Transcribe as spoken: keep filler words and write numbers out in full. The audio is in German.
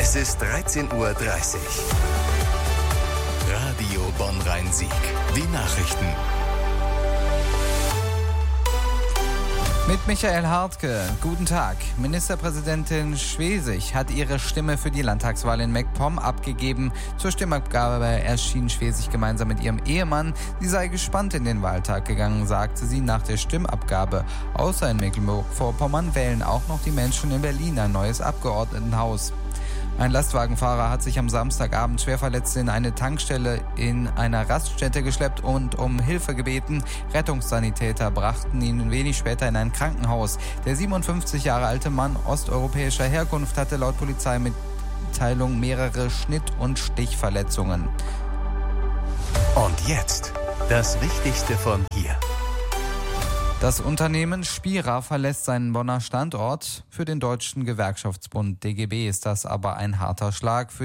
Es ist dreizehn Uhr dreißig. Radio Bonn-Rhein-Sieg. Die Nachrichten. Mit Michael Hartke. Guten Tag. Ministerpräsidentin Schwesig hat ihre Stimme für die Landtagswahl in MacPom abgegeben. Zur Stimmabgabe erschien Schwesig gemeinsam mit ihrem Ehemann. Sie sei gespannt in den Wahltag gegangen, sagte sie nach der Stimmabgabe. Außer in Mecklenburg-Vorpommern wählen auch noch die Menschen in Berlin ein neues Abgeordnetenhaus. Ein Lastwagenfahrer hat sich am Samstagabend schwer verletzt in eine Tankstelle in einer Raststätte geschleppt und um Hilfe gebeten. Rettungssanitäter brachten ihn wenig später in ein Krankenhaus. Der siebenundfünfzig Jahre alte Mann osteuropäischer Herkunft hatte laut Polizeimitteilung mehrere Schnitt- und Stichverletzungen. Und jetzt das Wichtigste von hier. Das Unternehmen Spira verlässt seinen Bonner Standort. Für den Deutschen Gewerkschaftsbund D G B ist das aber ein harter Schlag. Für